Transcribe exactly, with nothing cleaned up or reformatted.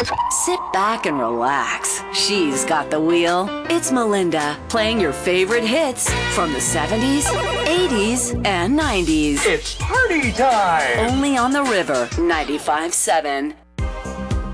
Sit back and relax. She's got the wheel. It's Melinda, playing your favorite hits from the seventies, eighties, and nineties. It's party time! Only on the River ninety-five point seven.